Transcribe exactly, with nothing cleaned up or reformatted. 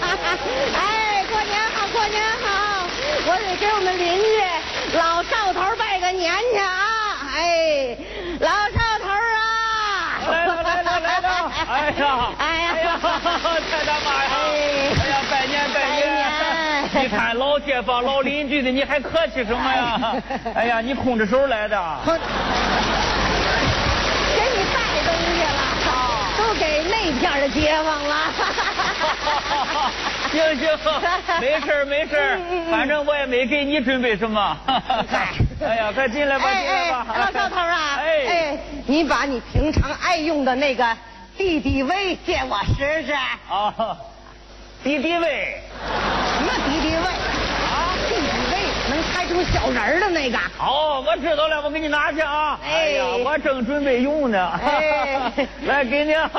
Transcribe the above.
哎，过年好，过年好！我得给我们邻居老赵头拜个年去啊！哎，老赵头啊！ 来了来了来了！哎呀， 哎呀， 哎呀，太大妈呀！哎呀，拜年拜年！你看老街坊老邻居的，你还客气什么呀？哎呀，你空着手来的。 给你带东西了，都给那片的街坊了。 行行，没事没事，反正我也没给你准备什么。哎呀，快进来吧，进来吧。 老赵头啊，哎哎，你把你平常爱用的那个敌敌畏借我试试。 啊，敌敌畏？ 什么敌敌畏？啊，敌敌畏能拆出小人的那个。 哦，我知道了，我给你拿去啊。 哎呀， 我正准备用呢。 哎， 来给你。